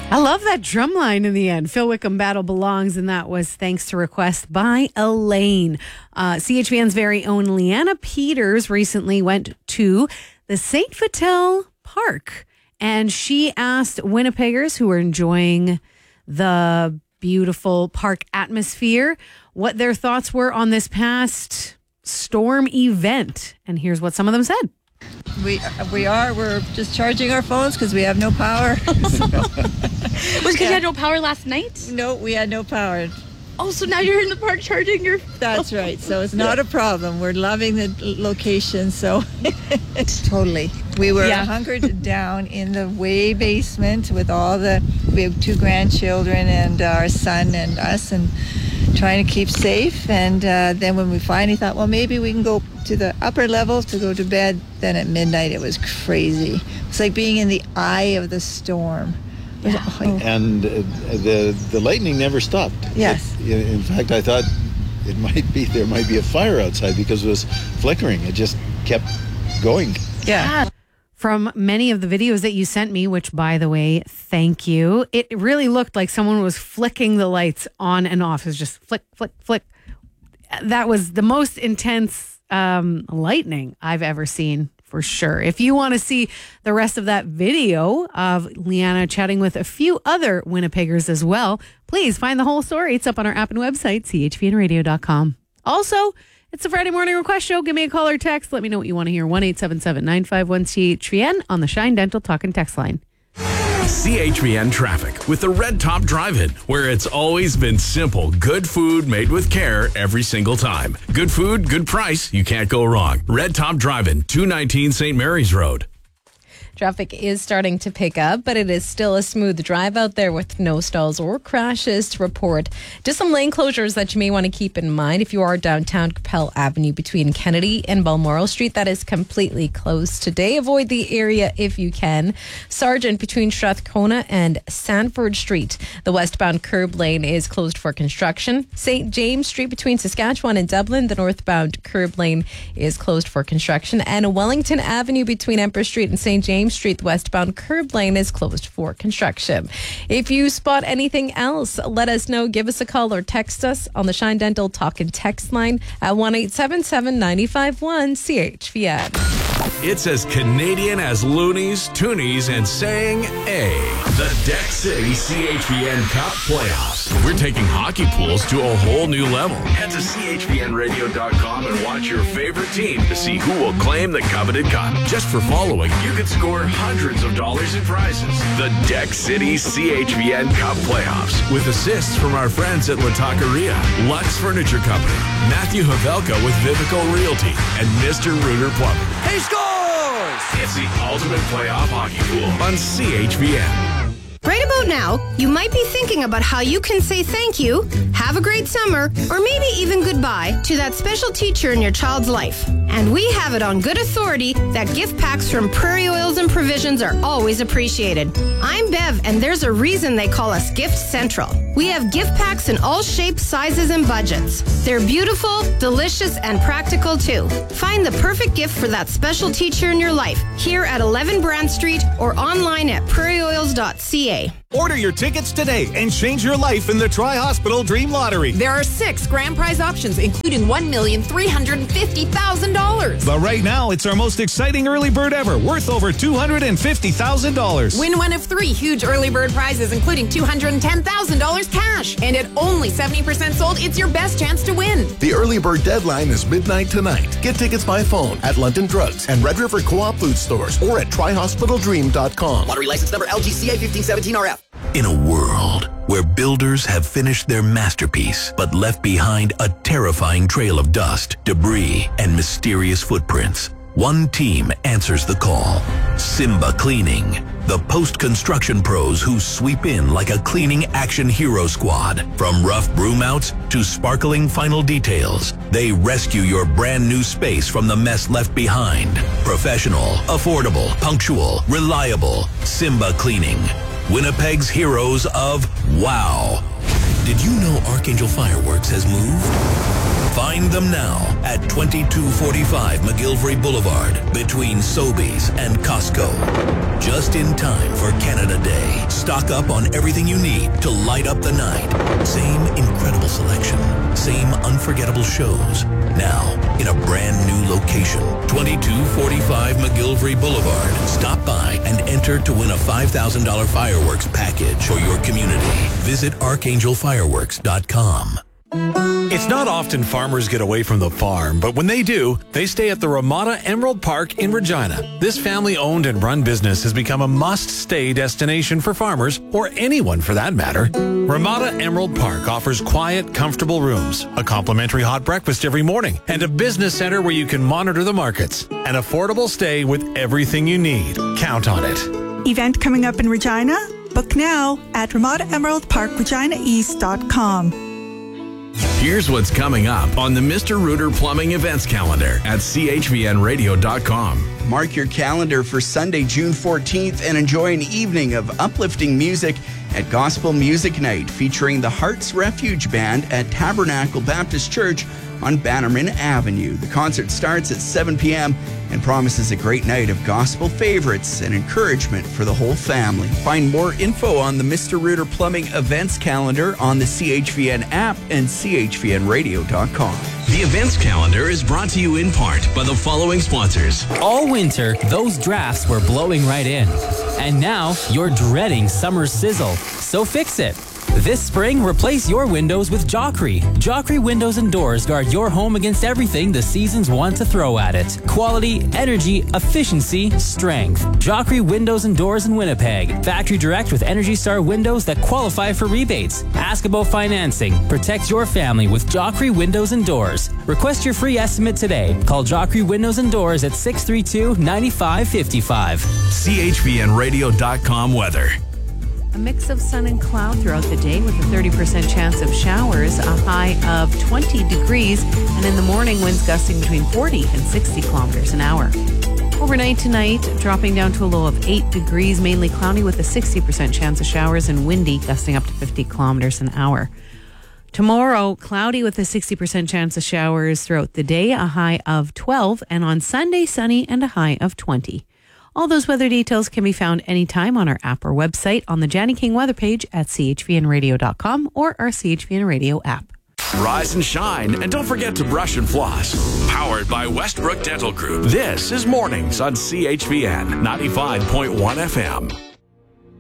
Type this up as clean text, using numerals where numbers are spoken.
I love that drum line in the end. Phil Wickham, Battle Belongs, and that was thanks to request by Elaine. CHVN's very own Leanna Peters recently went to the St. Vital Park, and she asked Winnipeggers who were enjoying the beautiful park atmosphere what their thoughts were on this past storm event. And here's what some of them said. We're just charging our phones because we have no power. Was because you had no power last night? No, we had no power. Oh, so now you're in the park charging your phone. That's right. So it's not a problem. We're loving the location. So totally. We were hunkered down in the way basement with we have 2 grandchildren and our son and us, and trying to keep safe. And then when we finally thought, well, maybe we can go to the upper levels to go to bed, then at midnight it was crazy. It's like being in the eye of the storm. Yeah. And the lightning never stopped. Yes. In fact, I thought there might be a fire outside because it was flickering. It just kept going. Yeah. From many of the videos that you sent me, which, by the way, thank you, it really looked like someone was flicking the lights on and off. It was just flick, flick, flick. That was the most intense lightning I've ever seen, for sure. If you want to see the rest of that video of Leanna chatting with a few other Winnipeggers as well, please find the whole story. It's up on our app and website, chvnradio.com. Also, it's the Friday Morning Request Show. Give me a call or text. Let me know what you want to hear. 1-877-951-CHVN on the Shine Dental Talk and Text line. CHVN Traffic with the Red Top Drive-In, where it's always been simple. Good food made with care every single time. Good food, good price. You can't go wrong. Red Top Drive-In, 219 St. Mary's Road. Traffic is starting to pick up, but it is still a smooth drive out there with no stalls or crashes to report. Just some lane closures that you may want to keep in mind. If you are downtown, Capel Avenue between Kennedy and Balmoral Street, that is completely closed today. Avoid the area if you can. Sargent between Strathcona and Sanford Street. The westbound curb lane is closed for construction. St. James Street between Saskatchewan and Dublin, the northbound curb lane is closed for construction. And Wellington Avenue between Empress Street and St. James Street, the westbound curb lane is closed for construction. If you spot anything else, let us know. Give us a call or text us on the Shine Dental Talk and Text line at 1-877-951-CHVN. It's as Canadian as loonies, toonies, and saying A. The Deck City CHVN Cup Playoffs. We're taking hockey pools to a whole new level. Head to chvnradio.com and watch your favorite team to see who will claim the coveted cup. Just for following, you can score hundreds of dollars in prizes. The Deck City CHVN Cup Playoffs, with assists from our friends at La Taqueria, Lux Furniture Company, Matthew Havelka with Vivico Realty, and Mr. Ruger Plumbing. He scores! It's the ultimate playoff hockey pool on CHVN. Right about now, you might be thinking about how you can say thank you, have a great summer, or maybe even goodbye to that special teacher in your child's life. And we have it on good authority that gift packs from Prairie Oils and Provisions are always appreciated. I'm Bev, and there's a reason they call us Gift Central. We have gift packs in all shapes, sizes, and budgets. They're beautiful, delicious, and practical too. Find the perfect gift for that special teacher in your life here at 11 Brand Street or online at prairieoils.ca. Order your tickets today and change your life in the Tri-Hospital Dream Lottery. There are 6 grand prize options, including $1,350,000. But right now, it's our most exciting early bird ever, worth over $250,000. Win one of 3 huge early bird prizes, including $210,000 cash. And at only 70% sold, it's your best chance to win. The early bird deadline is midnight tonight. Get tickets by phone at London Drugs and Red River Co-op Food Stores or at TriHospitalDream.com. Lottery license number LGCA 1517RF. In a world where builders have finished their masterpiece but left behind a terrifying trail of dust, debris, and mysterious footprints, one team answers the call. Simba Cleaning. The post-construction pros who sweep in like a cleaning action hero squad. From rough broom outs to sparkling final details, they rescue your brand new space from the mess left behind. Professional, affordable, punctual, reliable. Simba Cleaning. Winnipeg's heroes of wow. Did you know Archangel Fireworks has moved? Find them now at 2245 McGilvery Boulevard between Sobeys and Costco. Just in time for Canada Day. Stock up on everything you need to light up the night. Same incredible selection. Same unforgettable shows. Now in a brand new location. 2245 McGilvery Boulevard. Stop by and enter to win a $5,000 fireworks package for your community. Visit archangelfireworks.com. It's not often farmers get away from the farm, but when they do, they stay at the Ramada Emerald Park in Regina. This family-owned and run business has become a must-stay destination for farmers, or anyone for that matter. Ramada Emerald Park offers quiet, comfortable rooms, a complimentary hot breakfast every morning, and a business center where you can monitor the markets. An affordable stay with everything you need. Count on it. Event coming up in Regina? Book now at RamadaEmeraldParkReginaEast.com. Here's what's coming up on the Mr. Rooter Plumbing events calendar at chvnradio.com. Mark your calendar for Sunday, June 14th and enjoy an evening of uplifting music at Gospel Music Night featuring the Hearts Refuge Band at Tabernacle Baptist Church on Bannerman Avenue. The concert starts at 7 p.m. and promises a great night of gospel favorites and encouragement for the whole family. Find more info on the Mr. Rooter Plumbing events calendar on the CHVN app and chvnradio.com. The events calendar is brought to you in part by the following sponsors. All winter, those drafts were blowing right in. And now you're dreading summer sizzle. So fix it. This spring, replace your windows with Joffrey. Joffrey Windows and Doors guard your home against everything the seasons want to throw at it. Quality, energy, efficiency, strength. Joffrey Windows and Doors in Winnipeg. Factory direct with Energy Star windows that qualify for rebates. Ask about financing. Protect your family with Joffrey Windows and Doors. Request your free estimate today. Call Joffrey Windows and Doors at 632-9555. CHVNradio.com weather. A mix of sun and cloud throughout the day with a 30% chance of showers, a high of 20 degrees, and in the morning, winds gusting between 40 and 60 kilometers an hour. Overnight tonight, dropping down to a low of 8 degrees, mainly cloudy with a 60% chance of showers and windy, gusting up to 50 kilometers an hour. Tomorrow, cloudy with a 60% chance of showers throughout the day, a high of 12, and on Sunday, sunny and a high of 20. All those weather details can be found anytime on our app or website on the Janny King weather page at chvnradio.com or our CHVN Radio app. Rise and shine, and don't forget to brush and floss. Powered by Westbrook Dental Group. This is Mornings on CHVN 95.1 FM.